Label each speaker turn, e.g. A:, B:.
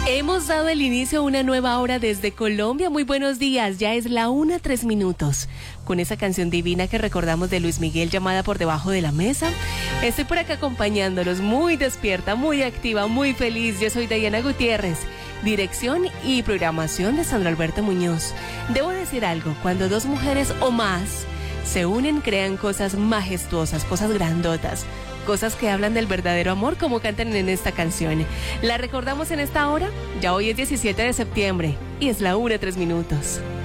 A: Hemos dado el inicio a una nueva hora desde Colombia. Muy buenos días, ya es la 1:03. Con esa canción divina que recordamos de Luis Miguel llamada Por Debajo de la Mesa. Estoy por acá acompañándolos, muy despierta, muy activa, muy feliz. Yo soy Diana Gutiérrez, dirección y programación de Sandro Alberto Muñoz. Debo decir algo, cuando dos mujeres o más se unen, crean cosas majestuosas, cosas grandotas, cosas que hablan del verdadero amor, como cantan en esta canción. La recordamos en esta hora, ya hoy es 17 de septiembre y es la 1:03.